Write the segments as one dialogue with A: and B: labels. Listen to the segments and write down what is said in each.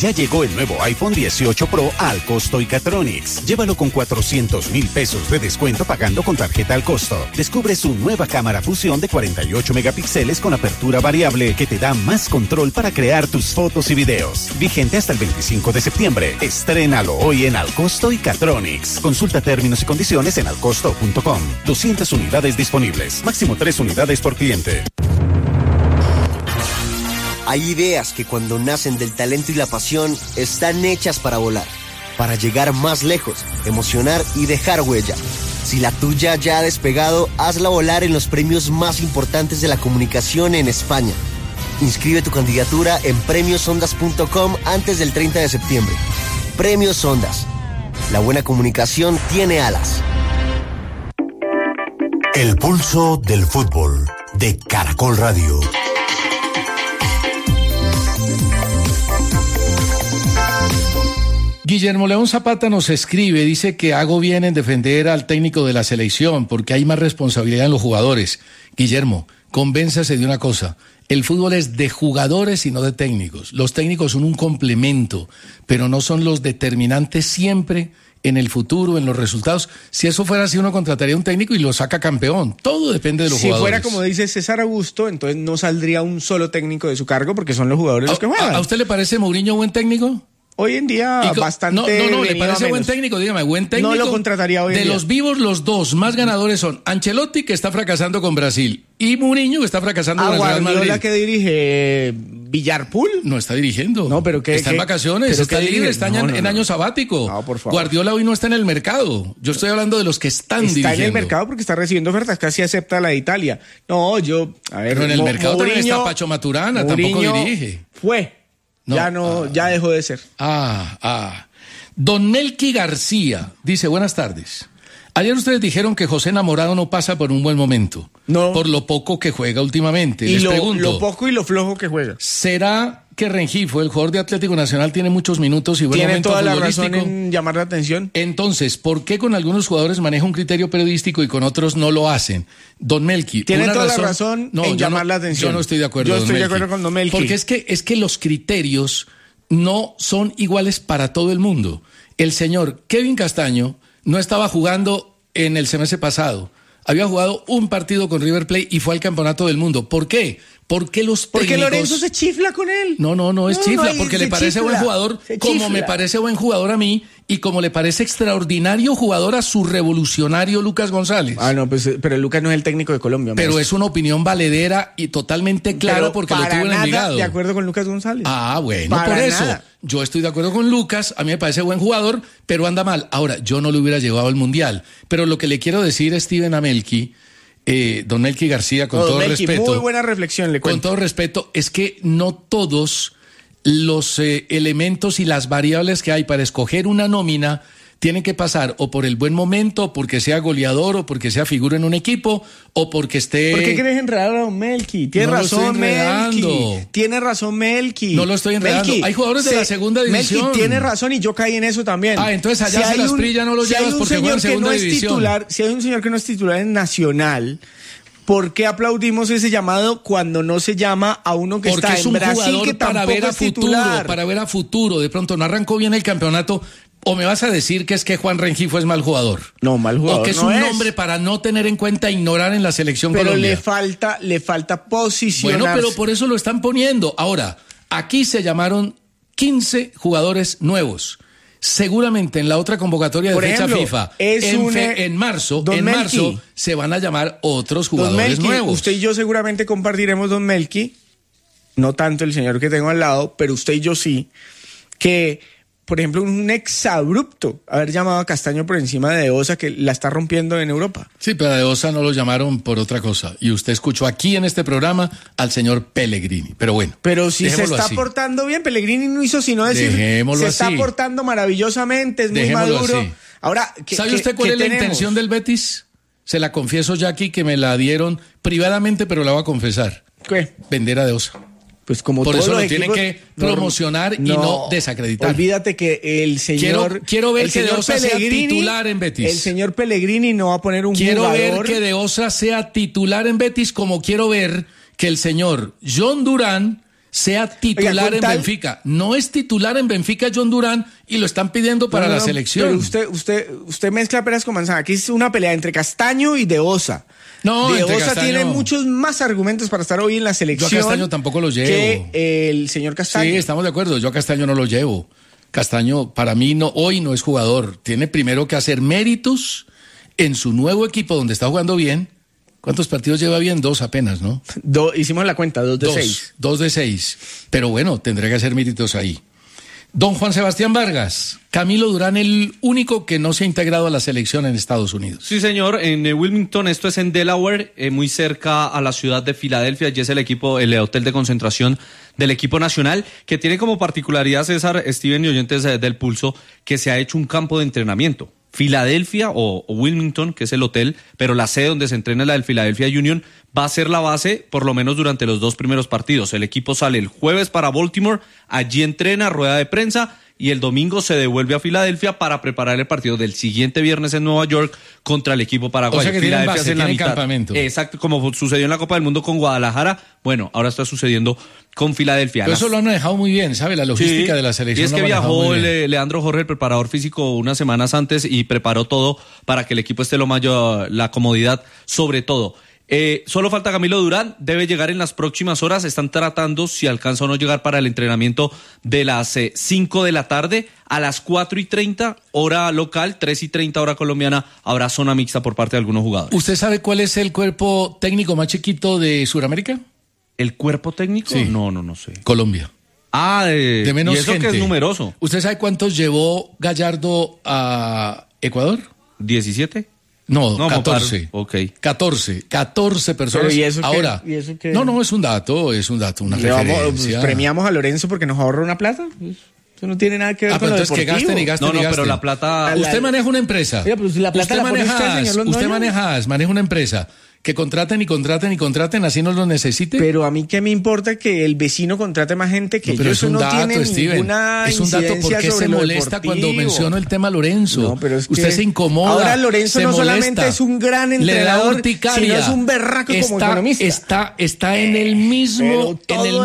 A: Ya llegó el nuevo iPhone 18 Pro al costo Icatronics. Llévalo con 400,000 pesos de descuento pagando con tarjeta al costo. Descubre su nueva cámara fusión de 48 megapíxeles con apertura variable que te da más control para crear tus fotos y videos. Vigente hasta el 25 de septiembre. Estrénalo hoy en Alcosto Icatronics. Consulta términos y condiciones en alcosto.com. 200 unidades disponibles. Máximo 3 unidades por cliente.
B: Hay ideas que cuando nacen del talento y la pasión están hechas para volar, para llegar más lejos, emocionar y dejar huella. Si la tuya ya ha despegado, hazla volar en los premios más importantes de la comunicación en España. Inscribe tu candidatura en premiosondas.com antes del 30 de septiembre. Premios Ondas. La buena comunicación tiene alas.
C: El pulso del fútbol de Caracol Radio.
D: Guillermo León Zapata nos escribe, dice que hago bien en defender al técnico de la selección porque hay más responsabilidad en los jugadores. Guillermo, convénzase de una cosa, el fútbol es de jugadores y no de técnicos. Los técnicos son un complemento, pero no son los determinantes siempre en el futuro, en los resultados. Si eso fuera así, uno contrataría un técnico y lo saca campeón. Todo depende de los jugadores.
E: Si fuera como dice César Augusto, entonces no saldría un solo técnico de su cargo porque son los jugadores los que juegan.
D: ¿A usted le parece Mourinho buen técnico?
E: Hoy en día bastante.
D: No, ¿le parece buen técnico? Dígame, buen técnico.
E: No lo contrataría hoy en día.
D: De los vivos, los dos más ganadores son Ancelotti, que está fracasando con Brasil, y Mourinho, que está fracasando con el Real Madrid.
E: ¿Guardiola que dirige Villarpool?
D: No está dirigiendo.
E: No, pero ¿qué?
D: Está en vacaciones, está libre, está en año sabático.
E: No, por favor.
D: Guardiola hoy no está en el mercado. Yo estoy hablando de los que están dirigiendo.
E: Está en el mercado porque está recibiendo ofertas, casi acepta la de Italia. No, a ver.
D: Pero en el mercado también está Pacho Maturana, tampoco dirige.
E: Ya dejó de ser.
D: Don Melqui García dice, buenas tardes. Ayer ustedes dijeron que José Namorado no pasa por un buen momento. No. Por lo poco que juega últimamente.
E: Y
D: les pregunto.
E: Lo poco y lo flojo que juega.
D: ¿Será que Rengifo, el jugador de Atlético Nacional, tiene muchos minutos y buen momento
E: futbolístico? Tiene toda la razón en llamar la atención.
D: Entonces, ¿por qué con algunos jugadores maneja un criterio periodístico y con otros no lo hacen? Don Melqui.
E: Tiene toda la razón en llamar la atención.
D: Yo no estoy de acuerdo.
E: Yo estoy de acuerdo con Don Melqui.
D: Porque es que los criterios no son iguales para todo el mundo. El señor Kevin Castaño no estaba jugando en el semestre pasado. Había jugado un partido con River Plate y fue al Campeonato del Mundo. ¿Por qué? Porque
E: Lorenzo se chifla con él.
D: No es chifla, porque le parece buen jugador, como me parece buen jugador a mí y como le parece extraordinario jugador a su revolucionario Lucas González.
E: Pero Lucas no es el técnico de Colombia.
D: Pero es una opinión valedera y totalmente clara porque lo tuvo en Envigado.
E: De acuerdo con Lucas González.
D: Bueno, por eso. Yo estoy de acuerdo con Lucas, a mí me parece buen jugador, pero anda mal. Ahora, yo no lo hubiera llevado al Mundial. Pero lo que le quiero decir, Steven, a Melqui, don Melqui García, con todo respeto.
E: Muy buena reflexión, le cuento.
D: Con todo respeto, es que no todos los elementos y las variables que hay para escoger una nómina tienen que pasar o por el buen momento, o porque sea goleador, o porque sea figura en un equipo, o porque esté...
E: ¿Por qué quieres enredar a don Melqui? Tiene razón Melqui.
D: No lo estoy enredando. Melqui, hay jugadores de la segunda división.
E: Melqui tiene razón y yo caí en eso también.
D: Entonces allá se las prilla no lo llevas porque juega en segunda división.
E: Si hay un señor que no es titular en Nacional, ¿por qué aplaudimos ese llamado cuando no se llama a uno que está en Brasil, que tampoco es titular?
D: Para ver a futuro. De pronto no arrancó bien el campeonato. ¿O me vas a decir que es que Juan Rengifo es mal jugador?
E: No, mal jugador.
D: ¿O que es un nombre para no tener en cuenta, ignorar en la selección Colombia?
E: Pero le falta posicionarse.
D: Bueno, pero por eso lo están poniendo. Ahora, aquí se llamaron 15 jugadores nuevos. Seguramente en la otra convocatoria de fecha FIFA, en marzo, se van a llamar otros jugadores nuevos.
E: Usted y yo seguramente compartiremos, don Melqui, no tanto el señor que tengo al lado, pero usted y yo sí, que... Por ejemplo, un exabrupto haber llamado a Castaño por encima de Osa, que la está rompiendo en Europa.
D: Sí, pero a De Osa no lo llamaron por otra cosa. Y usted escuchó aquí en este programa al señor Pellegrini. Pero bueno.
E: Pero si se está portando bien, Pellegrini no hizo sino decir, se está portando maravillosamente, es muy maduro.
D: Así.
E: Ahora,
D: ¿sabe usted cuál es la intención del Betis? Se la confieso, Jackie, que me la dieron privadamente, pero la voy a confesar.
E: ¿Qué?
D: Vender a De Osa.
E: Pues como
D: por eso lo
E: tienen
D: que promocionar y no desacreditar.
E: Olvídate que el señor...
D: Quiero ver que De Osa sea titular en Betis.
E: El señor Pellegrini no va a poner un jugador...
D: Quiero ver que De Osa sea titular en Betis, como quiero ver que el señor John Durán sea titular en Benfica. No es titular en Benfica John Durán y lo están pidiendo para la selección.
E: Pero usted mezcla peras con manzana. Aquí es una pelea entre Castaño y De Osa.
D: No,
E: De Osa
D: Castaño
E: tiene muchos más argumentos para estar hoy en la selección.
D: Yo a Castaño tampoco lo llevo.
E: Que el señor Castaño.
D: Sí, estamos de acuerdo. Yo a Castaño no lo llevo. Castaño, para mí, hoy no es jugador. Tiene primero que hacer méritos en su nuevo equipo donde está jugando bien. ¿Cuántos partidos lleva bien? 2 apenas, ¿no?
E: Hicimos la cuenta, 2 de 6.
D: 2 de 6. Pero bueno, tendrá que hacer méritos ahí. Don Juan Sebastián Vargas, Camilo Durán, el único que no se ha integrado a la selección en Estados Unidos.
F: Sí, señor, en Wilmington, esto es en Delaware, muy cerca a la ciudad de Filadelfia. Allí es el hotel de concentración del equipo nacional, que tiene como particularidad, César, Steven y oyentes del Pulso, que se ha hecho un campo de entrenamiento. Filadelfia o Wilmington, que es el hotel, pero la sede donde se entrena es la del Philadelphia Union, va a ser la base por lo menos durante los 2 primeros partidos. El equipo sale el jueves para Baltimore, allí entrena, rueda de prensa, y el domingo se devuelve a Filadelfia para preparar el partido del siguiente viernes en Nueva York contra el equipo paraguayo.
D: O sea que
F: Filadelfia
D: tienen campamento.
F: Exacto, como sucedió en la Copa del Mundo con Guadalajara, bueno, ahora está sucediendo con Filadelfia.
D: Pero eso lo han manejado muy bien, ¿sabe? La logística de la selección.
F: Y es que viajó Leandro Jorge, el preparador físico, unas semanas antes y preparó todo para que el equipo esté lo mayor, la comodidad sobre todo. Solo falta Camilo Durán, debe llegar en las próximas horas. Están tratando si alcanza o no llegar para el entrenamiento de las 5 de la tarde. A las 4:30 hora local, 3:30 hora colombiana, habrá zona mixta por parte de algunos jugadores.
D: ¿Usted sabe cuál es el cuerpo técnico más chiquito de Sudamérica?
F: ¿El cuerpo técnico?
D: Sí.
F: No sé.
D: Colombia.
F: De
D: menos
F: y eso
D: gente.
F: Que es numeroso.
D: ¿Usted sabe cuántos llevó Gallardo a Ecuador?
F: ¿17?
D: No, 14.
F: Ok.
D: 14 personas.
E: Pero ¿y eso qué?
D: Ahora,
E: ¿Y eso qué?
D: No, es un dato, una referencia.
E: ¿Premiamos a Lorenzo porque nos ahorra una plata? Eso no tiene nada que ver con lo deportivo.
D: Que gasten y gasten.
F: Pero la plata...
D: Usted maneja una empresa.
E: Oiga, pero si la plata
D: usted maneja una empresa. Que contraten, así no lo necesite.
E: Pero a mí qué me importa que el vecino contrate más gente que
D: pero
E: yo.
D: Eso no tiene ninguna
E: es un dato
D: porque se molesta cuando menciono el tema Lorenzo.
E: No, pero es
D: usted
E: que
D: se incomoda.
E: Ahora Lorenzo no solamente es un gran entrenador, sino es un berraco como economista.
D: Está en el mismo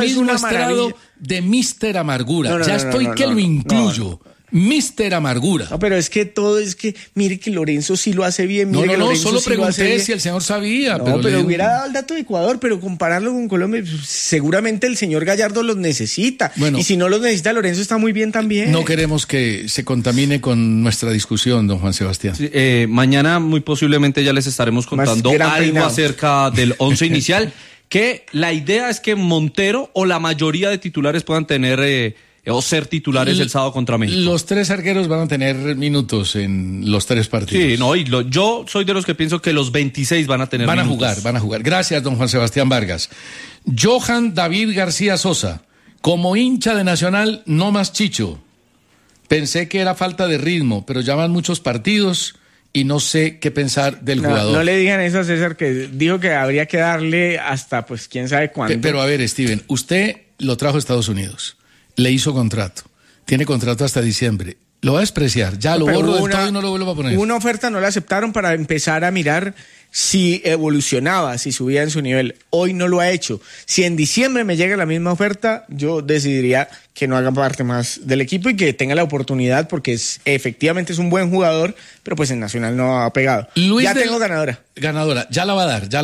D: estrado de Mr. Amargura. Lo incluyo. Mr. Amargura.
E: No, pero es que mire que Lorenzo sí lo hace bien. Mire
D: Solo pregunté si el señor sabía.
E: Pero hubiera dado el dato de Ecuador, pero compararlo con Colombia, seguramente el señor Gallardo los necesita. Bueno, y si no los necesita, Lorenzo está muy bien también.
D: No queremos que se contamine con nuestra discusión, don Juan Sebastián.
F: Sí, mañana muy posiblemente ya les estaremos contando algo acerca del 11 inicial, que la idea es que Montero o la mayoría de titulares puedan tener... o ser titulares el sábado contra México.
D: Los 3 arqueros van a tener minutos en los 3 partidos.
F: Sí, yo soy de los que pienso que los 26 van a tener minutos.
D: Van a jugar. Gracias, don Juan Sebastián Vargas. Johan David García Sosa, como hincha de Nacional, no más Chicho. Pensé que era falta de ritmo, pero ya van muchos partidos y no sé qué pensar del jugador.
E: No le digan eso a César, que dijo que habría que darle hasta, pues, quién sabe cuándo.
D: Pero a ver, Steven, usted lo trajo a Estados Unidos. Le hizo contrato. Tiene contrato hasta diciembre. Lo va a despreciar. Ya lo borro del todo y no lo vuelvo a poner.
E: Una oferta no la aceptaron para empezar a mirar si evolucionaba, si subía en su nivel. Hoy no lo ha hecho. Si en diciembre me llega la misma oferta, yo decidiría que no haga parte más del equipo y que tenga la oportunidad, porque efectivamente es un buen jugador, pero pues en Nacional no ha pegado. Tengo ganadora.
D: Ganadora. Ya la va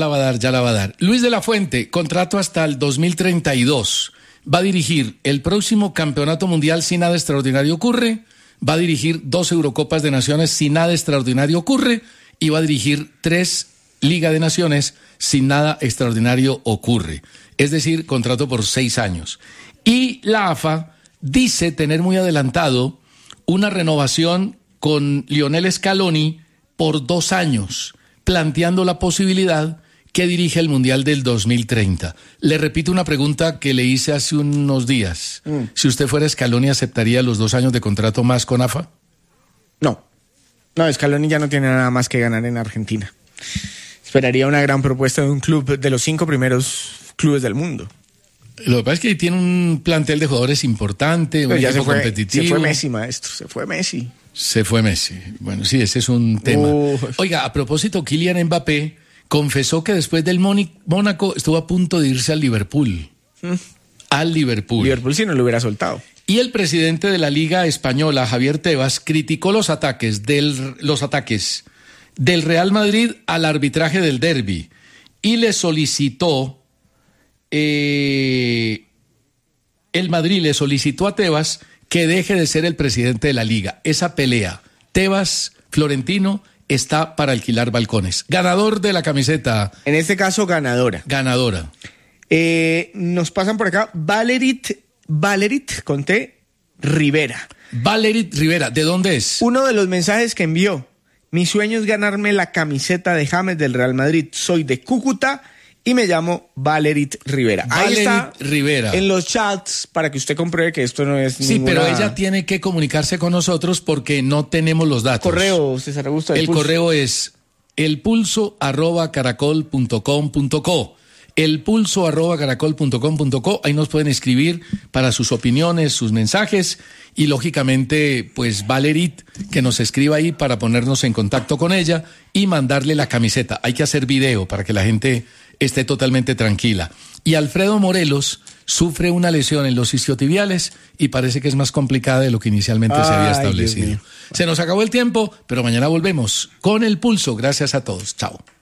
D: a dar. Luis de la Fuente, contrato hasta el 2032. Va a dirigir el próximo Campeonato Mundial si nada extraordinario ocurre, va a dirigir 2 Eurocopas de Naciones si nada extraordinario ocurre y va a dirigir 3 Liga de Naciones si nada extraordinario ocurre. Es decir, contrato por 6 años. Y la AFA dice tener muy adelantado una renovación con Lionel Scaloni por 2 años, planteando la posibilidad que dirige el Mundial del 2030. Le repito una pregunta que le hice hace unos días. Si usted fuera Scaloni, ¿aceptaría los 2 años de contrato más con AFA?
E: No, Scaloni ya no tiene nada más que ganar en Argentina. Esperaría una gran propuesta de un club de los 5 primeros clubes del mundo.
D: Lo que pasa es que tiene un plantel de jugadores importante, un equipo competitivo.
E: Se fue Messi, maestro, se fue Messi.
D: Bueno, sí, ese es un tema. Oiga, a propósito, Kylian Mbappé confesó que después del Mónaco estuvo a punto de irse al Liverpool. al Liverpool.
E: Liverpool si no lo hubiera soltado.
D: Y el presidente de la Liga Española, Javier Tebas, criticó los ataques del Real Madrid al arbitraje del derbi y le solicitó, el Madrid le solicitó a Tebas que deje de ser el presidente de la Liga. Esa pelea, Tebas-Florentino, está para alquilar balcones. Ganador de la camiseta.
E: En este caso, ganadora.
D: Ganadora.
E: Nos pasan por acá Valerit con T, Rivera.
D: Valerit Rivera, ¿de dónde es?
E: Uno de los mensajes que envió: mi sueño es ganarme la camiseta de James del Real Madrid. Soy de Cúcuta y me llamo Valerit Rivera. Ahí está
D: Rivera.
E: En los chats para que usted compruebe que esto no es
D: Sí,
E: ninguna...
D: pero ella tiene que comunicarse con nosotros porque no tenemos los datos.
E: Correo, César Augusto.
D: El correo es elpulso@caracol.com.co. elpulso@caracol.com.co. Ahí nos pueden escribir para sus opiniones, sus mensajes y lógicamente pues Valerit que nos escriba ahí para ponernos en contacto con ella y mandarle la camiseta. Hay que hacer video para que la gente esté totalmente tranquila. Y Alfredo Morelos sufre una lesión en los isquiotibiales y parece que es más complicada de lo que inicialmente se había establecido. Se nos acabó el tiempo, pero mañana volvemos con El Pulso. Gracias a todos. Chao.